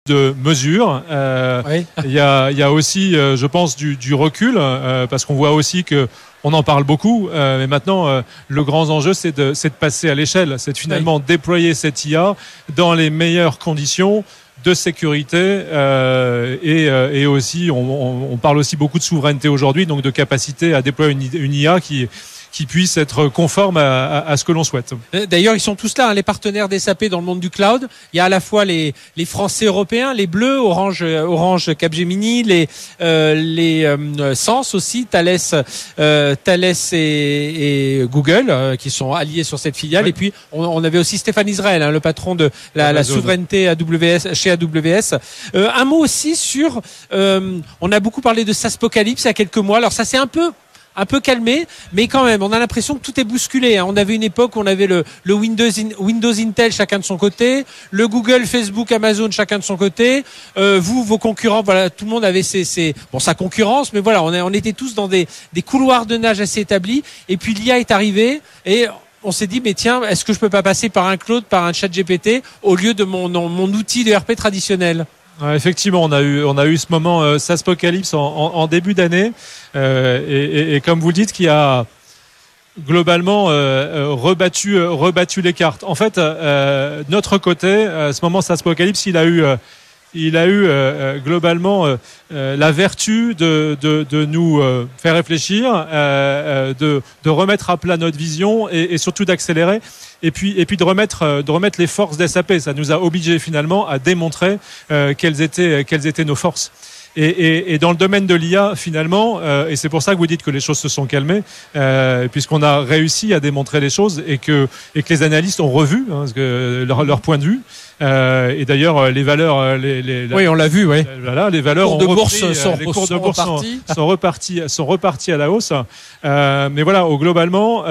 de mesures. Oui. Il y a aussi, je pense, du recul, parce qu'on voit aussi que on en parle beaucoup, mais maintenant, le grand enjeu, c'est de passer à l'échelle. C'est finalement déployer cette IA dans les meilleures conditions de sécurité, et aussi, on parle aussi beaucoup de souveraineté aujourd'hui, donc de capacité à déployer une IA qui puisse être conforme à ce que l'on souhaite. D'ailleurs, ils sont tous là, hein, les partenaires des SAP dans le monde du cloud. Il y a à la fois les Français européens, les Bleus, Orange Capgemini, les Sens aussi, Thales et Google, qui sont alliés sur cette filiale. Oui. Et puis, on avait aussi Stéphane Israël, hein, le patron de la souveraineté AWS, chez AWS. Un mot aussi sur, on a beaucoup parlé de SaaSpocalypse il y a quelques mois. Alors ça, c'est un peu calmé, mais quand même, on a l'impression que tout est bousculé. On avait une époque où on avait le Windows Intel chacun de son côté, le Google, Facebook, Amazon chacun de son côté. Vos concurrents, voilà, tout le monde avait sa concurrence, mais voilà, on était tous dans des couloirs de nage assez établis. Et puis l'IA est arrivée et on s'est dit, mais tiens, est-ce que je peux pas passer par un Claude, par un ChatGPT au lieu de mon outil de RP traditionnel? Effectivement, on a eu ce moment SaaSpocalypse en début d'année, et comme vous le dites, qui a globalement rebattu les cartes. En fait, notre côté, ce moment SaaSpocalypse, il a eu globalement la vertu de nous faire réfléchir, de remettre à plat notre vision et surtout d'accélérer. Et puis de remettre les forces d'SAP. Ça nous a obligés finalement à démontrer quelles étaient nos forces. Et dans le domaine de l'IA, finalement, et c'est pour ça que vous dites que les choses se sont calmées, puisqu'on a réussi à démontrer les choses et que les analystes ont revu, hein, leur point de vue. Et d'ailleurs, les valeurs, oui, on l'a vu, oui. Voilà, les valeurs les cours de bourse sont repartis à la hausse. Mais voilà, globalement.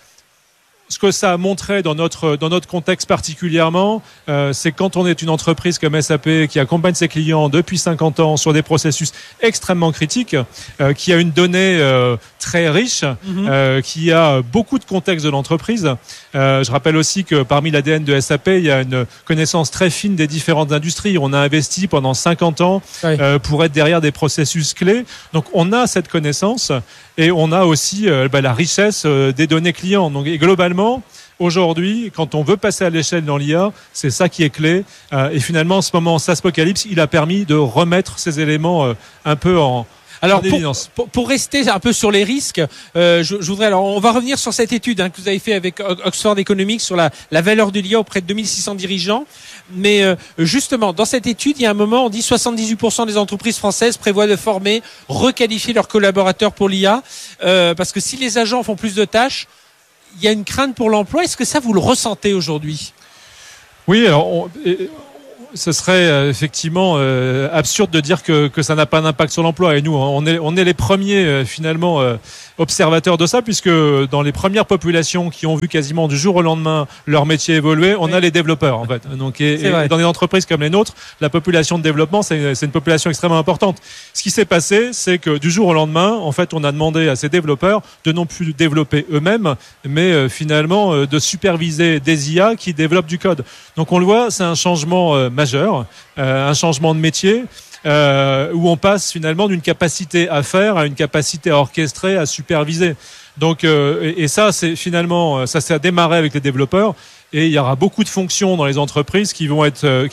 Ce que ça a montré dans notre contexte particulièrement, c'est quand on est une entreprise comme SAP qui accompagne ses clients depuis 50 ans sur des processus extrêmement critiques, qui a une donnée très riche, qui a beaucoup de contexte de l'entreprise. Je rappelle aussi que parmi l'ADN de SAP, il y a une connaissance très fine des différentes industries. On a investi pendant 50 ans pour être derrière des processus clés. Donc on a cette connaissance et on a aussi la richesse des données clients. Donc, et globalement, aujourd'hui, quand on veut passer à l'échelle dans l'IA, c'est ça qui est clé. Et finalement, ce moment SaaSpocalypse, il a permis de remettre ces éléments un peu en évidence. Pour rester un peu sur les risques, je voudrais, alors on va revenir sur cette étude que vous avez fait avec Oxford Economics sur la valeur de l'IA auprès de 2600 dirigeants. Mais justement, dans cette étude, il y a un moment, on dit 78% des entreprises françaises prévoient de former, requalifier leurs collaborateurs pour l'IA, parce que si les agents font plus de tâches, il y a une crainte pour l'emploi. Est-ce que ça, vous le ressentez aujourd'hui? Oui, alors ce serait effectivement absurde de dire que ça n'a pas d'impact sur l'emploi. Et nous, on est les premiers finalement observateurs de ça, puisque dans les premières populations qui ont vu quasiment du jour au lendemain leur métier évoluer, on a les développeurs en fait. Donc, et dans des entreprises comme les nôtres, la population de développement, c'est une population extrêmement importante. Ce qui s'est passé, c'est que du jour au lendemain, en fait, on a demandé à ces développeurs de non plus développer eux-mêmes, mais finalement de superviser des IA qui développent du code. Donc on le voit, c'est un changement majeur, un changement de métier. Où on passe finalement d'une capacité à faire à une capacité à orchestrer, à superviser. Donc, et ça, c'est finalement, ça s'est démarré avec les développeurs. Et il y aura beaucoup de fonctions dans les entreprises qui vont être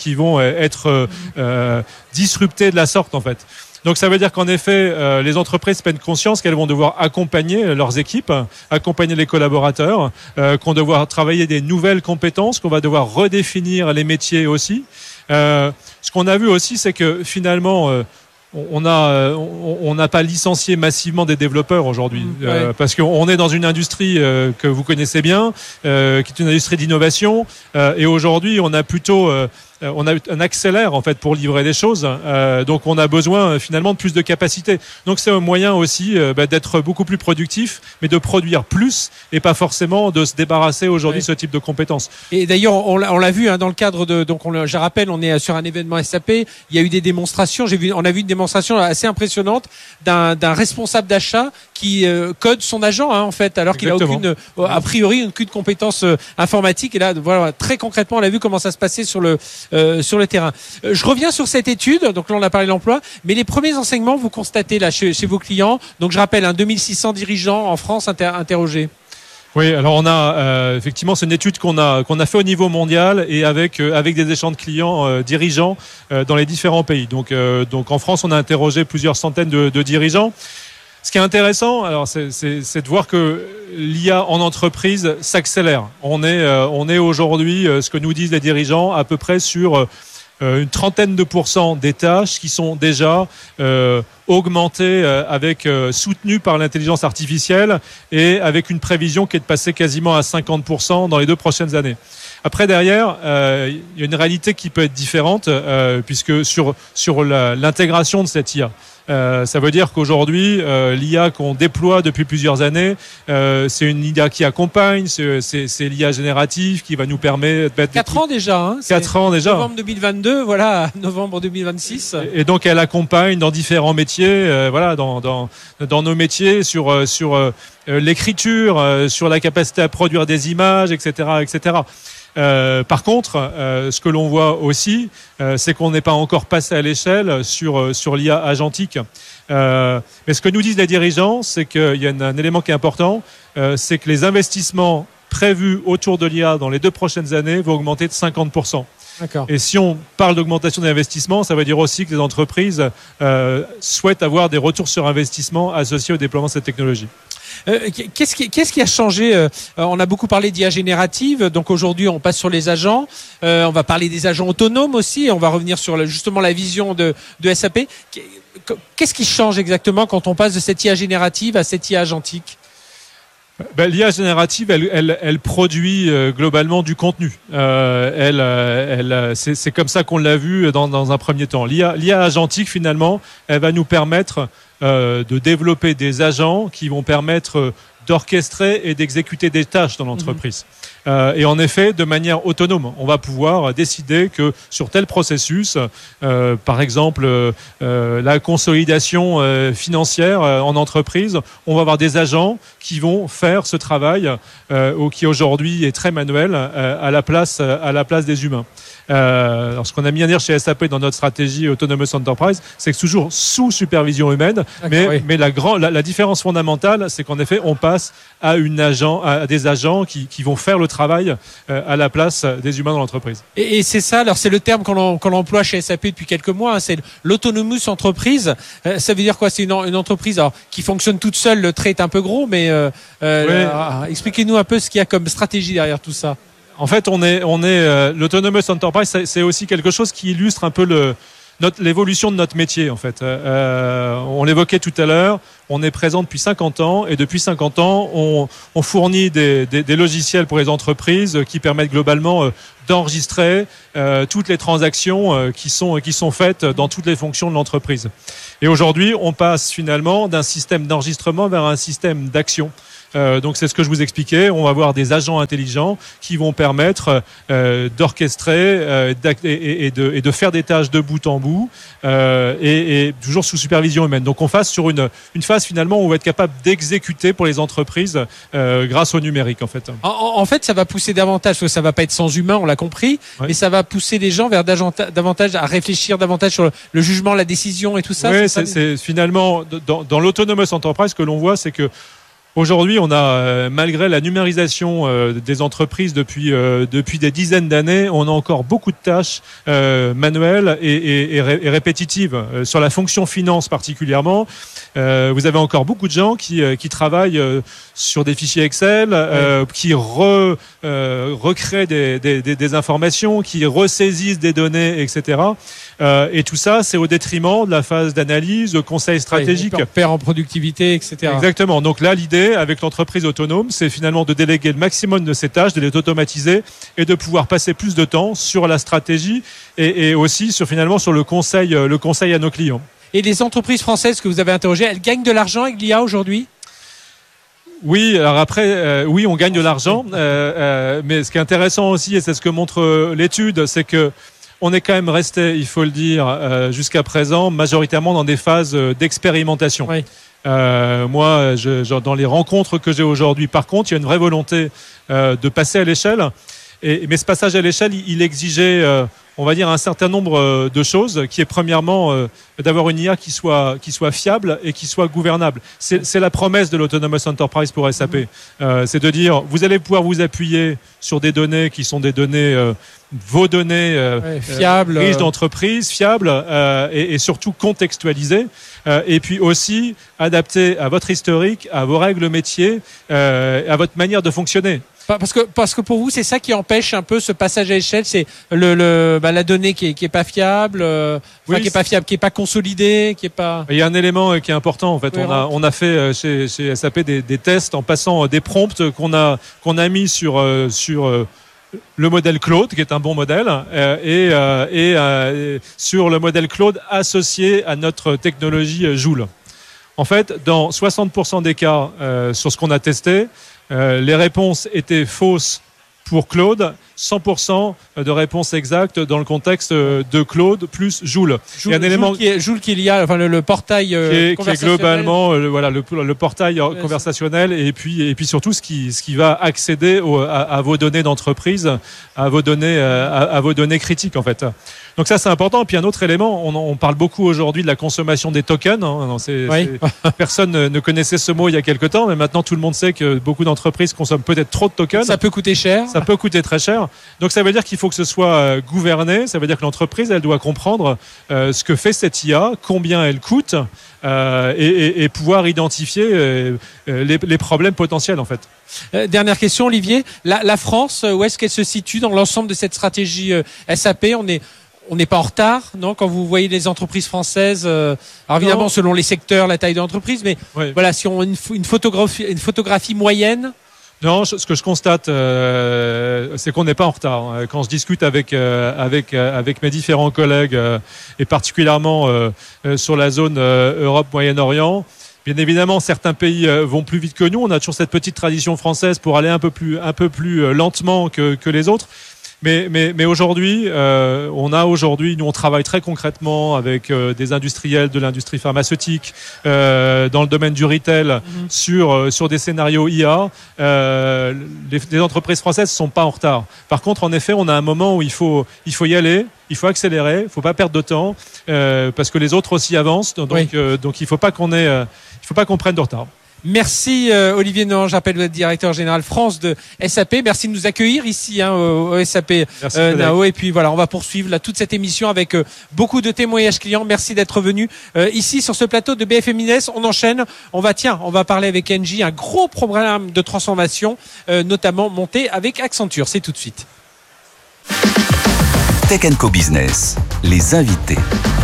disruptées de la sorte en fait. Donc ça veut dire qu'en effet, les entreprises prennent conscience qu'elles vont devoir accompagner leurs équipes, accompagner les collaborateurs, qu'on va devoir travailler des nouvelles compétences, qu'on va devoir redéfinir les métiers aussi. Ce qu'on a vu aussi, c'est que finalement, on n'a pas licencié massivement des développeurs aujourd'hui, parce qu'on est dans une industrie que vous connaissez bien, qui est une industrie d'innovation, et aujourd'hui, on a plutôt on accélère en fait pour livrer des choses, donc on a besoin finalement de plus de capacité. Donc c'est un moyen aussi d'être beaucoup plus productif, mais de produire plus et pas forcément de se débarrasser aujourd'hui de ce type de compétences. Et d'ailleurs on l'a vu dans le cadre de, donc je rappelle, on est sur un événement SAP, il y a eu des démonstrations, on a vu une démonstration assez impressionnante d'un responsable d'achat qui code son agent en fait, alors qu'il a a priori aucune compétence informatique. Et là voilà, très concrètement on a vu comment ça se passait sur sur le terrain. Je reviens sur cette étude. Donc là, on a parlé de l'emploi, mais les premiers enseignements, vous constatez là chez vos clients. Donc je rappelle, 2600 dirigeants en France interrogés. Oui, alors on a effectivement, c'est une étude qu'on a fait au niveau mondial et avec des échanges de clients dirigeants dans les différents pays. Donc en France, on a interrogé plusieurs centaines de dirigeants. Ce qui est intéressant, alors c'est de voir que l'IA en entreprise s'accélère. On est aujourd'hui, ce que nous disent les dirigeants, à peu près sur une trentaine de % des tâches qui sont déjà augmentées soutenues par l'intelligence artificielle et avec une prévision qui est de passer quasiment à 50% dans les 2 prochaines années. Après, derrière, il y a une réalité qui peut être différente puisque sur l'intégration de cette IA. Ça veut dire qu'aujourd'hui, l'IA qu'on déploie depuis plusieurs années, c'est une IA qui accompagne, c'est l'IA générative qui va nous permettre... 4 ans déjà, hein, 4 ans déjà. Novembre 2022, voilà, novembre 2026. Et donc, elle accompagne dans différents métiers, dans nos métiers, sur l'écriture, sur la capacité à produire des images, etc., etc. Par contre, ce que l'on voit aussi, c'est qu'on n'est pas encore passé à l'échelle sur l'IA agentique. Mais ce que nous disent les dirigeants, c'est qu'il y a un élément qui est important, c'est que les investissements prévus autour de l'IA dans les 2 prochaines années vont augmenter de 50%. D'accord. Et si on parle d'augmentation des investissements, ça veut dire aussi que les entreprises souhaitent avoir des retours sur investissement associés au déploiement de cette technologie. Qu'est-ce qui a changé? On a beaucoup parlé d'IA générative, donc aujourd'hui on passe sur les agents. On va parler des agents autonomes aussi. On va revenir sur justement la vision de SAP. Qu'est-ce qui change exactement quand on passe de cette IA générative à cette IA agentique? L'IA générative, elle produit globalement du contenu. C'est comme ça qu'on l'a vu dans un premier temps. L'IA agentique, finalement, elle va nous permettre de développer des agents qui vont permettre d'orchestrer et d'exécuter des tâches dans l'entreprise. Et en effet, de manière autonome, on va pouvoir décider que sur tel processus, par exemple la consolidation financière en entreprise, on va avoir des agents qui vont faire ce travail qui aujourd'hui est très manuel à la place des humains. Alors ce qu'on a mis à dire chez SAP dans notre stratégie Autonomous Enterprise, c'est que toujours sous supervision humaine, mais la différence fondamentale, c'est qu'en effet, on passe à des agents qui vont faire le travail à la place des humains dans l'entreprise. Et c'est ça, alors c'est le terme qu'on emploie chez SAP depuis quelques mois, hein, c'est l'autonomous entreprise. Ça veut dire quoi? C'est une entreprise qui fonctionne toute seule, le trait est un peu gros, mais expliquez-nous un peu ce qu'il y a comme stratégie derrière tout ça. En fait, l'Autonomous Enterprise, c'est aussi quelque chose qui illustre un peu l'évolution de notre métier, en fait. On l'évoquait tout à l'heure, on est présent depuis 50 ans et depuis 50 ans, on fournit des logiciels pour les entreprises qui permettent globalement d'enregistrer toutes les transactions qui sont faites dans toutes les fonctions de l'entreprise. Et aujourd'hui, on passe finalement d'un système d'enregistrement vers un système d'action. Donc c'est ce que je vous expliquais. On va avoir des agents intelligents qui vont permettre d'orchestrer et de faire des tâches de bout en bout et toujours sous supervision humaine. Donc on passe sur une phase finalement où on va être capable d'exécuter pour les entreprises grâce au numérique en fait. En fait, ça va pousser davantage, parce que ça va pas être sans humain, on l'a compris, mais ça va pousser les gens vers davantage à réfléchir davantage sur le jugement, la décision et tout ça. Oui, c'est finalement dans l'Autonomous Enterprise ce que l'on voit, c'est que aujourd'hui, on a, malgré la numérisation des entreprises depuis des dizaines d'années, on a encore beaucoup de tâches manuelles et répétitives. Sur la fonction finance particulièrement, vous avez encore beaucoup de gens qui travaillent sur des fichiers Excel, qui recréent des informations, qui ressaisissent des données, etc. Et tout ça, c'est au détriment de la phase d'analyse, de conseil stratégique. On perd en productivité, etc. Exactement. Donc là, l'idée, avec l'entreprise autonome, c'est finalement de déléguer le maximum de ces tâches, de les automatiser et de pouvoir passer plus de temps sur la stratégie et aussi sur le conseil à nos clients. Et les entreprises françaises que vous avez interrogées, elles gagnent de l'argent avec l'IA aujourd'hui ? Oui, alors après, oui, on gagne de l'argent, mais ce qui est intéressant aussi, et c'est ce que montre l'étude, c'est que on est quand même resté, il faut le dire, jusqu'à présent, majoritairement dans des phases d'expérimentation. Oui. Moi, dans les rencontres que j'ai aujourd'hui, par contre, il y a une vraie volonté de passer à l'échelle. Mais ce passage à l'échelle, il exigeait on va dire, un certain nombre de choses, qui est premièrement d'avoir une IA qui soit fiable et qui soit gouvernable. C'est la promesse de l'Autonomous Enterprise pour SAP. C'est de dire, vous allez pouvoir vous appuyer sur des données qui sont des données, vos données fiables, riches d'entreprise, fiables et surtout contextualisées. Et puis aussi adaptées à votre historique, à vos règles métiers, à votre manière de fonctionner. Parce que pour vous, c'est ça qui empêche un peu ce passage à l'échelle, c'est la donnée qui est pas fiable, qui est pas fiable, qui est pas consolidée, qui est pas. Il y a un élément qui est important en fait. On a fait chez SAP des tests en passant des prompts qu'on a mis sur le modèle Claude, qui est un bon modèle, et sur le modèle Claude associé à notre technologie Joule. En fait, dans 60% des cas sur ce qu'on a testé, les réponses étaient fausses pour Claude, 100% de réponses exactes dans le contexte de Claude plus Joule. Il y a un élément Joule qui est lié, enfin le portail qui est globalement le portail ouais, conversationnel et puis surtout ce qui va accéder à vos données d'entreprise, à vos données critiques en fait. Donc ça c'est important. Et puis un autre élément, on parle beaucoup aujourd'hui de la consommation des tokens. Personne ne connaissait ce mot il y a quelque temps, mais maintenant tout le monde sait que beaucoup d'entreprises consomment peut-être trop de tokens. Ça peut coûter cher. Ça peut coûter très cher. Donc ça veut dire qu'il faut que ce soit gouverné. Ça veut dire que l'entreprise elle doit comprendre ce que fait cette IA, combien elle coûte et pouvoir identifier les problèmes potentiels en fait. Dernière question, Olivier. La France, où est-ce qu'elle se situe dans l'ensemble de cette stratégie SAP? On n'est pas en retard, non? Quand vous voyez les entreprises françaises, alors évidemment selon les secteurs, la taille de l'entreprise, mais voilà, si on a une photographie moyenne. Non, ce que je constate, c'est qu'on n'est pas en retard. Quand je discute avec mes différents collègues, et particulièrement sur la zone Europe, Moyen-Orient, bien évidemment, certains pays vont plus vite que nous. On a toujours cette petite tradition française pour aller un peu plus lentement que les autres. Mais aujourd'hui, nous on travaille très concrètement avec des industriels de l'industrie pharmaceutique dans le domaine du retail sur des scénarios IA. Les entreprises françaises sont pas en retard. Par contre, en effet, on a un moment où il faut y aller. Il faut accélérer, il faut pas perdre de temps parce que les autres aussi avancent. Donc il faut pas qu'on prenne de retard. Merci Olivier Nohan, j'appelle le directeur général France de SAP. Merci de nous accueillir ici au SAP Nao. Et puis voilà, on va poursuivre toute cette émission avec beaucoup de témoignages clients. Merci d'être venu ici sur ce plateau de BFM Business. On enchaîne. On va parler avec Engie, un gros programme de transformation, notamment monté avec Accenture. C'est tout de suite. Tech & Co Business, les invités.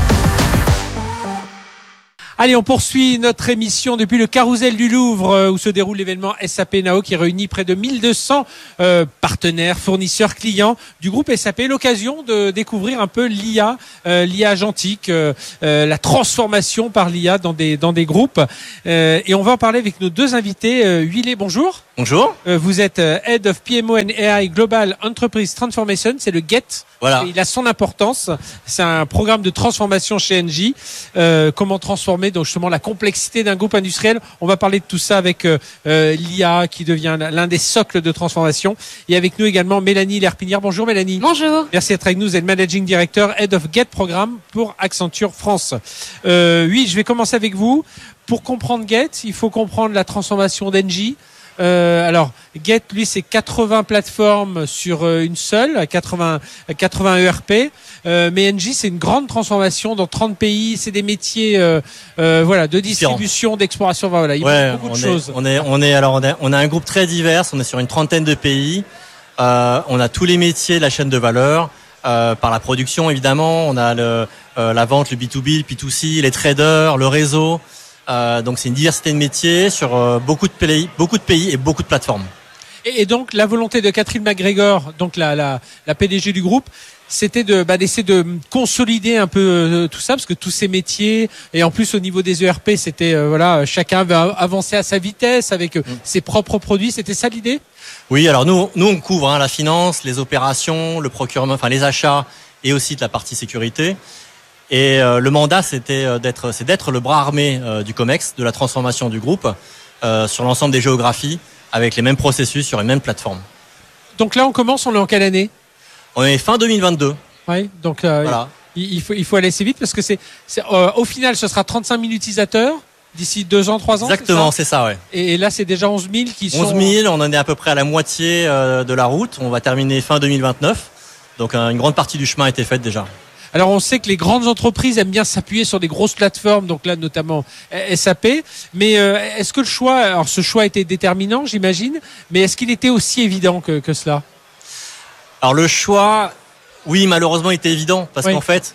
Allez, on poursuit notre émission depuis le Carrousel du Louvre où se déroule l'événement SAP Nao qui réunit près de 1200 partenaires, fournisseurs, clients du groupe SAP. L'occasion de découvrir un peu l'IA agentique, la transformation par l'IA dans des groupes. Et on va en parler avec nos deux invités. Huilé, bonjour. Bonjour. Vous êtes Head of PMO and AI Global Enterprise Transformation, c'est le GET. Voilà. Il a son importance. C'est un programme de transformation chez Engie. Comment transformer donc justement la complexité d'un groupe industriel. On va parler de tout ça avec l'IA qui devient l'un des socles de transformation. Et avec nous également Mélanie Lerpinière. Bonjour Mélanie. Bonjour. Merci d'être avec nous. Vous êtes Managing Director, Head of GET Programme pour Accenture France. Oui, je vais commencer avec vous. Pour comprendre GET, il faut comprendre la transformation d'Engie. Alors, GET, lui, c'est 80 plateformes sur une seule, 80 ERP. Mais Engie, c'est une grande transformation dans 30 pays. C'est des métiers, de distribution, d'exploration. Voilà, il y a beaucoup de choses. On a un groupe très divers. On est sur une trentaine de pays. On a tous les métiers, la chaîne de valeur. Par la production, évidemment. On a la vente, le B2B, le P2C, les traders, le réseau. Donc c'est une diversité de métiers sur beaucoup de pays et beaucoup de plateformes. Et donc la volonté de Catherine McGregor, donc la PDG du groupe, c'était d'essayer de consolider un peu tout ça, parce que tous ces métiers et en plus au niveau des ERP, c'était chacun va avancer à sa vitesse avec ses propres produits. C'était ça l'idée? Oui, alors nous on couvre la finance, les opérations, le procurement, enfin les achats et aussi de la partie sécurité. Et le mandat, c'est d'être le bras armé du COMEX, de la transformation du groupe, sur l'ensemble des géographies, avec les mêmes processus sur les mêmes plateformes. Donc là, on est en quelle année? On est fin 2022. Oui, donc Voilà. il faut aller assez vite parce que au final, ce sera 35 000 utilisateurs d'ici 2 ans, 3 ans. Exactement, c'est ça, ouais. Et là, c'est déjà 11 000 qui sont. 11 000, on en est à peu près à la moitié de la route. On va terminer fin 2029. Donc une grande partie du chemin a été faite déjà. Alors on sait que les grandes entreprises aiment bien s'appuyer sur des grosses plateformes, donc là notamment SAP. Mais est-ce que ce choix était déterminant, j'imagine, mais est-ce qu'il était aussi évident que cela? Alors le choix, oui, malheureusement, était évident parce Oui. qu'en fait,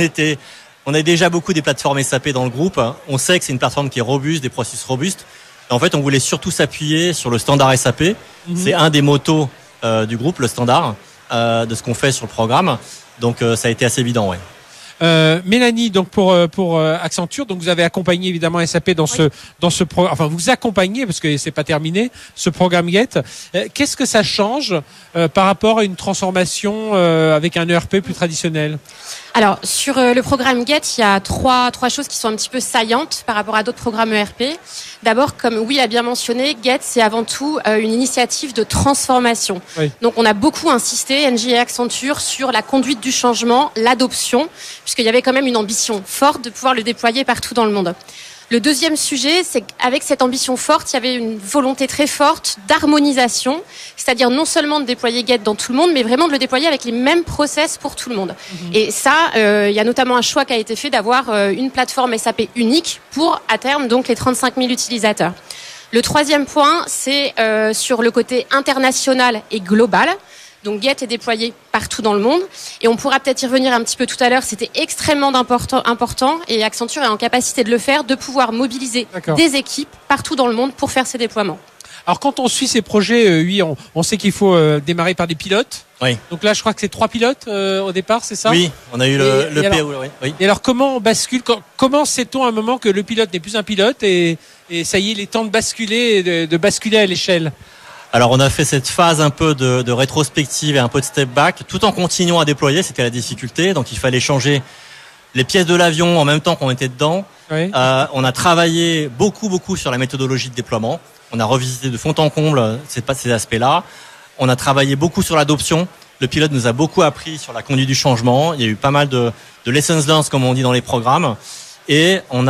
on a déjà beaucoup des plateformes SAP dans le groupe. On sait que c'est une plateforme qui est robuste, des processus robustes. Et en fait, on voulait surtout s'appuyer sur le standard SAP. C'est un des motos du groupe, le standard, de ce qu'on fait sur le programme. Donc ça a été assez évident, ouais. Mélanie, donc pour Accenture, donc vous avez accompagné évidemment SAP dans ce programme. Enfin, vous accompagnez parce que c'est pas terminé ce programme Get. Qu'est-ce que ça change par rapport à une transformation avec un ERP plus traditionnel? Alors, sur le programme Get, il y a trois choses qui sont un petit peu saillantes par rapport à d'autres programmes ERP. D'abord, comme Will a bien mentionné, Get, c'est avant tout une initiative de transformation. Oui. Donc, on a beaucoup insisté, Engie et Accenture, sur la conduite du changement, l'adoption, puisqu'il y avait quand même une ambition forte de pouvoir le déployer partout dans le monde. Le deuxième sujet, c'est qu'avec cette ambition forte, il y avait une volonté très forte d'harmonisation, c'est-à-dire non seulement de déployer Get dans tout le monde, mais vraiment de le déployer avec les mêmes process pour tout le monde. Et ça, il y a notamment un choix qui a été fait d'avoir une plateforme SAP unique pour, à terme, donc les 35 000 utilisateurs. Le troisième point, c'est sur le côté international et global. Donc Get est déployé partout dans le monde et on pourra peut-être y revenir un petit peu tout à l'heure. C'était extrêmement important et Accenture est en capacité de le faire, de pouvoir mobiliser des équipes partout dans le monde pour faire ces déploiements. Alors quand on suit ces projets, oui, on sait qu'il faut démarrer par des pilotes. Oui. Donc là, je crois que c'est 3 pilotes au départ, c'est ça? Oui, on a eu le PO. Oui. Et alors comment on bascule? Comment sait-on à un moment que le pilote n'est plus un pilote et ça y est, il est temps de basculer, de basculer à l'échelle? Alors on a fait cette phase un peu de rétrospective et un peu de step back, tout en continuant à déployer. C'était la difficulté, donc il fallait changer les pièces de l'avion en même temps qu'on était dedans. Oui. On a travaillé beaucoup sur la méthodologie de déploiement. On a revisité de fond en comble ces aspects-là. On a travaillé beaucoup sur l'adoption. Le pilote nous a beaucoup appris sur la conduite du changement. Il y a eu pas mal de lessons learned, comme on dit dans les programmes. Et on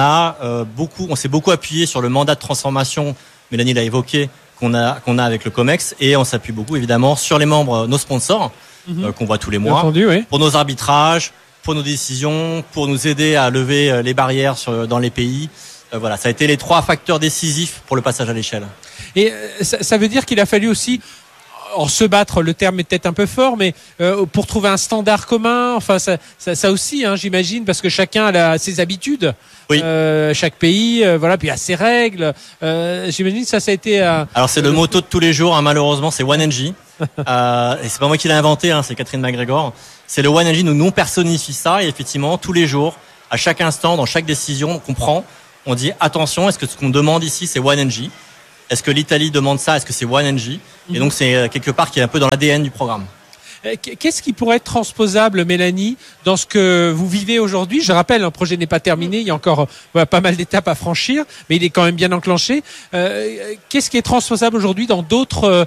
s'est beaucoup appuyé sur le mandat de transformation. Mélanie l'a évoqué, qu'on a avec le COMEX, et on s'appuie beaucoup évidemment sur les membres, nos sponsors, qu'on voit tous les mois, entendu, oui. pour nos arbitrages, pour nos décisions, pour nous aider à lever les barrières dans les pays. Voilà, ça a été les 3 facteurs décisifs pour le passage à l'échelle. Et ça veut dire qu'il a fallu aussi se battre, le terme est peut-être un peu fort, mais pour trouver un standard commun, enfin ça aussi, hein, j'imagine, parce que chacun a ses habitudes. Oui. Chaque pays, voilà, puis a ses règles. J'imagine que ça a été. Alors c'est le motto de tous les jours, hein, malheureusement, c'est One NG. Et c'est pas moi qui l'ai inventé, hein, c'est Catherine McGregor. C'est le One NG, nous non personnifie ça, et effectivement tous les jours, à chaque instant, dans chaque décision qu'on prend, on dit attention, est-ce que ce qu'on demande ici c'est One NG? Est-ce que l'Italie demande ça? Est-ce que c'est One NG? Et donc c'est quelque part qui est un peu dans l'ADN du programme. Qu'est-ce qui pourrait être transposable, Mélanie, dans ce que vous vivez aujourd'hui? Je rappelle, un projet n'est pas terminé, il y a encore pas mal d'étapes à franchir, mais il est quand même bien enclenché. Qu'est-ce qui est transposable aujourd'hui dans d'autres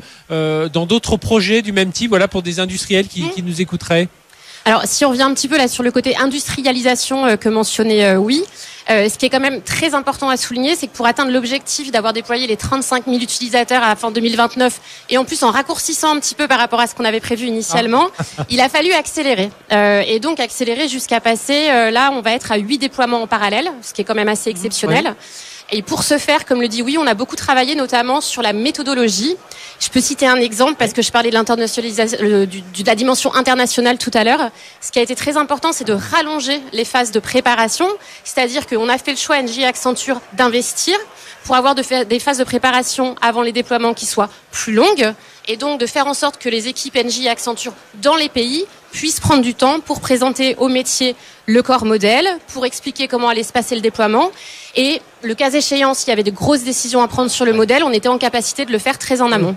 projets du même type, voilà, pour des industriels qui nous écouteraient? Alors, si on revient un petit peu là sur le côté industrialisation que mentionnait ce qui est quand même très important à souligner, c'est que pour atteindre l'objectif d'avoir déployé les 35 000 utilisateurs à la fin 2029, et en plus en raccourcissant un petit peu par rapport à ce qu'on avait prévu initialement, il a fallu accélérer. Et donc accélérer jusqu'à passer, là on va être à 8 déploiements en parallèle, ce qui est quand même assez exceptionnel. Oui. Et pour ce faire, comme le dit Oui, on a beaucoup travaillé notamment sur la méthodologie. Je peux citer un exemple parce que je parlais de l'internationalisation, de la dimension internationale tout à l'heure. Ce qui a été très important, c'est de rallonger les phases de préparation. C'est-à-dire qu'on a fait le choix, Engie et Accenture, d'investir pour avoir des phases de préparation avant les déploiements qui soient plus longues. Et donc de faire en sorte que les équipes Engie et Accenture dans les pays puissent prendre du temps pour présenter au métier le corps modèle, pour expliquer comment allait se passer le déploiement. Et le cas échéant, s'il y avait de grosses décisions à prendre sur le modèle, on était en capacité de le faire très en amont.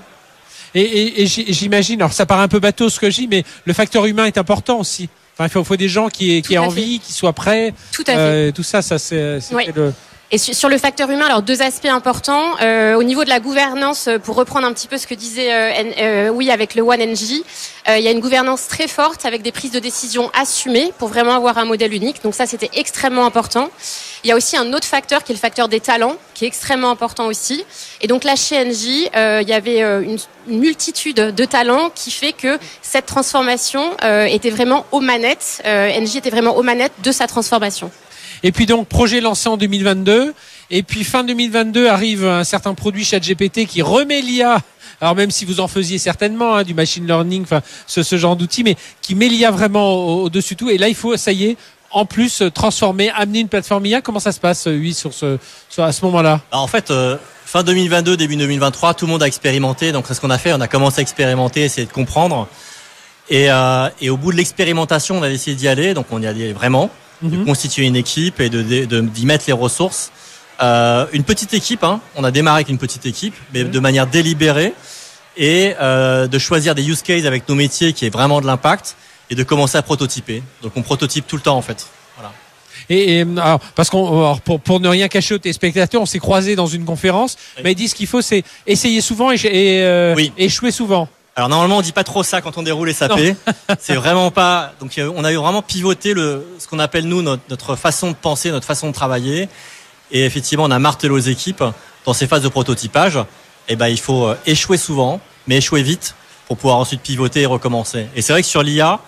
Et j'imagine, alors ça paraît un peu bateau ce que je dis, mais le facteur humain est important aussi. Enfin, il faut des gens qui aient envie, qui soient prêts. Tout à fait. Tout ça, c'était Et sur le facteur humain, alors 2 aspects importants. Au niveau de la gouvernance, pour reprendre un petit peu ce que disait oui avec le One NJ, il y a une gouvernance très forte avec des prises de décision assumées pour vraiment avoir un modèle unique. Donc ça, c'était extrêmement important. Il y a aussi un autre facteur qui est le facteur des talents, qui est extrêmement important aussi. Et donc là, chez NJ, il y avait une multitude de talents qui fait que cette transformation était vraiment aux manettes. NJ était vraiment aux manettes de sa transformation. Et puis donc, projet lancé en 2022. Et puis fin 2022 arrive un certain produit ChatGPT qui remet l'IA. Alors même si vous en faisiez certainement du machine learning, enfin ce genre d'outils, mais qui met l'IA vraiment au-dessus de tout. Et là, il faut, ça y est, en plus transformer, amener une plateforme IA. Comment ça se passe, oui, à ce moment-là? Alors, en fait, fin 2022, début 2023, tout le monde a expérimenté. Donc c'est ce qu'on a fait. On a commencé à expérimenter, essayer de comprendre. Et au bout de l'expérimentation, on a décidé d'y aller. Donc on y allait vraiment. De constituer une équipe et d'y mettre les ressources. Une petite équipe, on a démarré avec une petite équipe, mais de manière délibérée, et de choisir des use cases avec nos métiers qui est vraiment de l'impact, et de commencer à prototyper. Donc on prototype tout le temps en fait. Voilà. Et alors, parce pour ne rien cacher aux téléspectateurs, on s'est croisés dans une conférence, mais ils disent qu'il faut c'est essayer souvent et échouer souvent. Alors normalement on dit pas trop ça quand on déroule SAP. C'est vraiment pas. Donc on a eu vraiment pivoté ce qu'on appelle nous notre façon de penser, notre façon de travailler. Et effectivement on a martelé aux équipes dans ces phases de prototypage. Et il faut échouer souvent, mais échouer vite pour pouvoir ensuite pivoter et recommencer. Et c'est vrai que sur l'IA,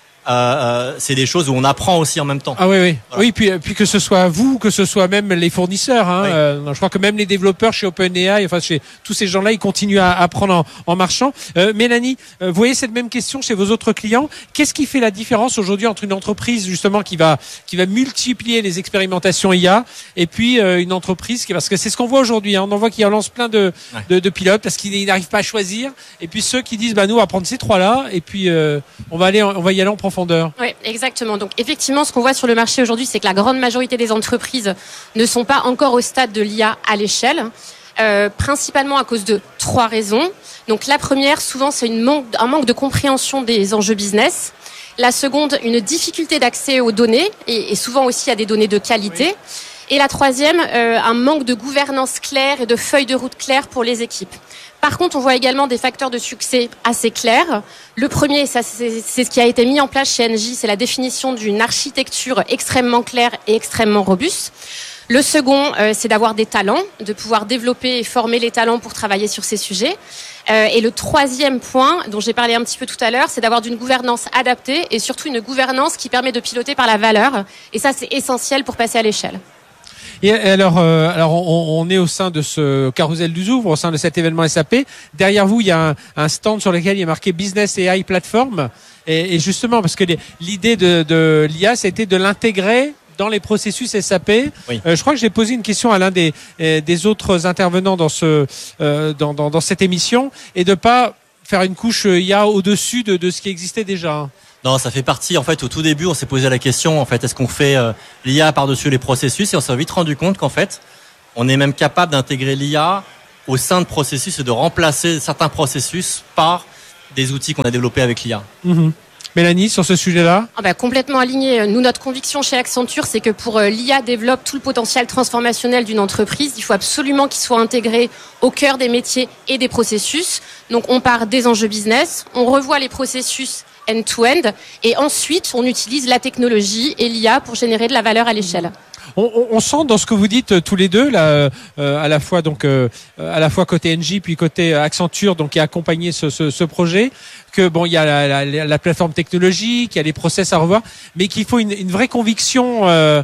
c'est des choses où on apprend aussi en même temps. Ah oui. Voilà. Oui, puis que ce soit vous, que ce soit même les fournisseurs. Oui. Je crois que même les développeurs chez OpenAI, enfin chez tous ces gens-là, ils continuent à apprendre en marchant. Mélanie, vous voyez cette même question chez vos autres clients. Qu'est-ce qui fait la différence aujourd'hui entre une entreprise justement qui va multiplier les expérimentations IA et puis une entreprise parce que c'est ce qu'on voit aujourd'hui. On en voit qui lance plein de pilotes parce qu'ils n'arrivent pas à choisir. Et puis ceux qui disent nous on va prendre ces 3-là et puis on va y aller en profondeur. Oui, exactement. Donc effectivement, ce qu'on voit sur le marché aujourd'hui, c'est que la grande majorité des entreprises ne sont pas encore au stade de l'IA à l'échelle, principalement à cause de 3 raisons. Donc la première, souvent, c'est un manque de compréhension des enjeux business. La seconde, une difficulté d'accès aux données et souvent aussi à des données de qualité. Oui. Et la troisième, un manque de gouvernance claire et de feuille de route claire pour les équipes. Par contre, on voit également des facteurs de succès assez clairs. Le premier, c'est ce qui a été mis en place chez NJ, c'est la définition d'une architecture extrêmement claire et extrêmement robuste. Le second, c'est d'avoir des talents, de pouvoir développer et former les talents pour travailler sur ces sujets. Et le troisième point, dont j'ai parlé un petit peu tout à l'heure, c'est d'avoir une gouvernance adaptée et surtout une gouvernance qui permet de piloter par la valeur. Et ça, c'est essentiel pour passer à l'échelle. Et alors on est au sein de ce carrousel du Zouvre, au sein de cet événement SAP. Derrière vous, il y a un stand sur lequel il y a marqué Business AI Platform. Et justement, parce que l'idée de l'IA, c'était de l'intégrer dans les processus SAP. Oui. Je crois que j'ai posé une question à l'un des autres intervenants dans cette émission, et de pas faire une couche IA au-dessus de ce qui existait déjà. Non, ça fait partie, en fait, au tout début, on s'est posé la question, en fait, est-ce qu'on fait l'IA par-dessus les processus? Et on s'est vite rendu compte qu'en fait, on est même capable d'intégrer l'IA au sein de processus et de remplacer certains processus par des outils qu'on a développés avec l'IA. Mmh. Mélanie, sur ce sujet-là? Complètement aligné. Nous, notre conviction chez Accenture, c'est que pour l'IA développe tout le potentiel transformationnel d'une entreprise, il faut absolument qu'il soit intégré au cœur des métiers et des processus. Donc, on part des enjeux business, on revoit les processus end-to-end, et ensuite on utilise la technologie et l'IA pour générer de la valeur à l'échelle. On sent dans ce que vous dites tous les deux là, à la fois côté NJ puis côté Accenture, donc qui a accompagné ce projet, que il y a la plateforme technologique, il y a les process à revoir, mais qu'il faut une vraie conviction.